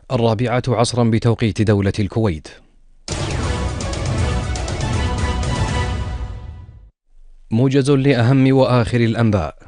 الرابعة عصرا بتوقيت دولة الكويت. موجز لأهم وآخر الأنباء.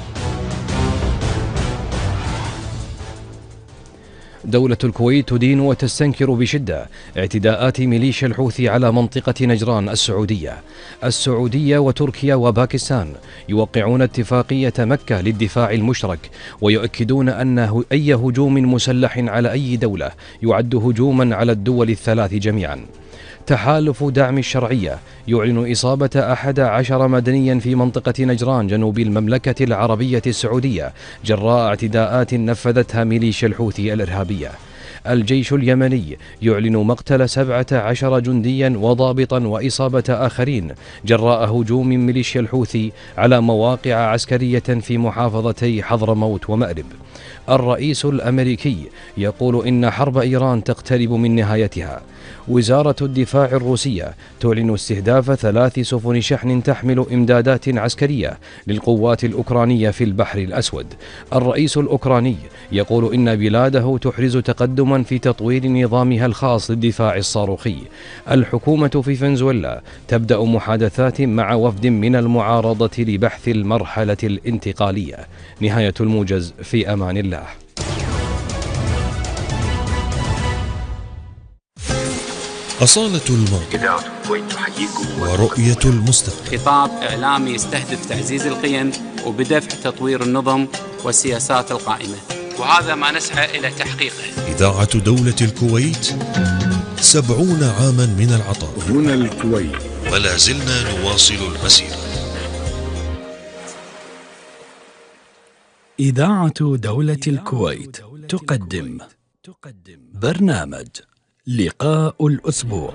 دولة الكويت تدين وتستنكر بشدة اعتداءات ميليشيا الحوثي على منطقة نجران السعودية وتركيا وباكستان يوقعون اتفاقية مكة للدفاع المشترك، ويؤكدون أن أي هجوم مسلح على أي دولة يعد هجوما على الدول الثلاث جميعا. تحالف دعم الشرعية يعلن إصابة 11 مدنيا في منطقة نجران جنوب المملكة العربية السعودية جراء اعتداءات نفذتها ميليشيا الحوثي الإرهابية. الجيش اليمني يعلن مقتل 17 جنديا وضابطا وإصابة آخرين جراء هجوم ميليشيا الحوثي على مواقع عسكرية في محافظتي حضرموت ومأرب. الرئيس الأمريكي يقول إن حرب إيران تقترب من نهايتها. وزارة الدفاع الروسية تعلن استهداف 3 سفن شحن تحمل إمدادات عسكرية للقوات الأوكرانية في البحر الأسود. الرئيس الأوكراني يقول إن بلاده تحرز تقدما في تطوير نظامها الخاص للدفاع الصاروخي. الحكومة في فنزويلا تبدأ محادثات مع وفد من المعارضة لبحث المرحلة الانتقالية. نهاية الموجز، في أمان الله. أصالة الماضي ورؤية المستقبل. خطاب إعلامي يستهدف تعزيز القيم وبدفع تطوير النظم والسياسات القائمة، وهذا ما نسعى إلى تحقيقه. إذاعة دولة الكويت 70 عاما من العطاء. هنا الكويت، ولا زلنا نواصل المسيرة. إذاعة دولة الكويت تقدم برنامج لقاء الأسبوع.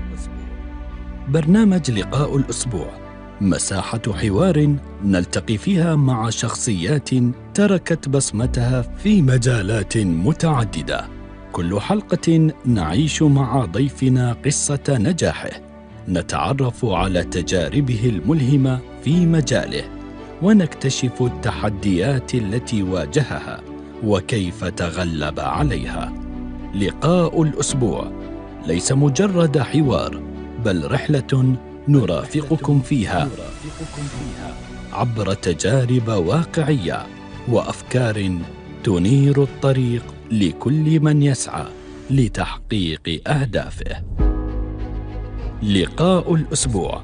برنامج لقاء الأسبوع مساحة حوار نلتقي فيها مع شخصيات تركت بصمتها في مجالات متعددة. كل حلقة نعيش مع ضيفنا قصة نجاحه، نتعرف على تجاربه الملهمة في مجاله، ونكتشف التحديات التي واجهها وكيف تغلب عليها. لقاء الأسبوع ليس مجرد حوار، بل رحلة نرافقكم فيها عبر تجارب واقعية وأفكار تنير الطريق لكل من يسعى لتحقيق أهدافه. لقاء الأسبوع